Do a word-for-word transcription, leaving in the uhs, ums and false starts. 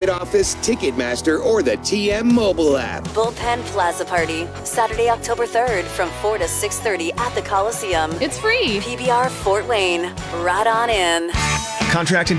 office, Ticketmaster, or the T M mobile app. Bullpen Plaza Party, Saturday, October third from four to six thirty at the Coliseum. It's free. P B R Fort Wayne. Right on in. Contract and